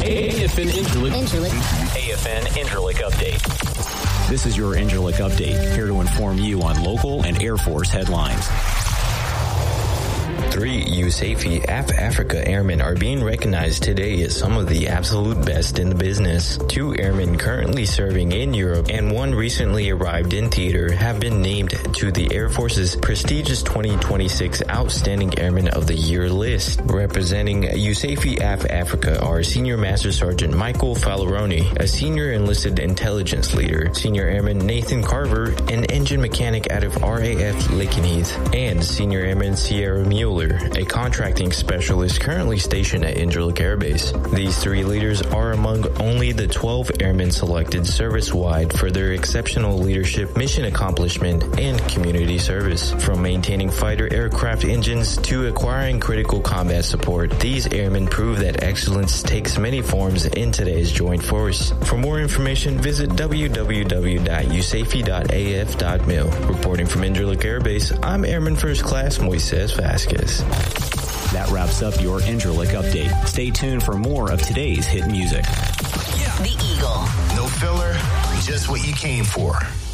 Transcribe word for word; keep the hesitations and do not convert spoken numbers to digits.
A F N Incirlik. Incirlik. A F N Incirlik Update. This is your Incirlik Update, here to inform you on local and Air Force headlines. Three USAFE A F Africa airmen are being recognized today as some of the absolute best in the business. Two airmen currently serving in Europe and one recently arrived in theater have been named to the Air Force's prestigious twenty twenty-six Outstanding Airman of the Year list. Representing USAFE A F Africa are Senior Master Sergeant Michael Falleroni, a Senior Enlisted Intelligence Leader, Senior Airman Nathan Carver, an engine mechanic out of R A F Lakenheath, and Senior Airman Sierra Mueller, a contracting specialist currently stationed at Incirlik Air Base. These three leaders are among only the twelve airmen selected service-wide for their exceptional leadership, mission accomplishment, and community service. From maintaining fighter aircraft engines to acquiring critical combat support, these airmen prove that excellence takes many forms in today's joint force. For more information, visit w w w dot u s a f e dot a f dot mil. Reporting from Incirlik Air Base, I'm Airman First Class Moises Vasquez. That wraps up your Incirlik Update. Stay tuned for more of today's hit music. The Eagle. No filler, just what you came for.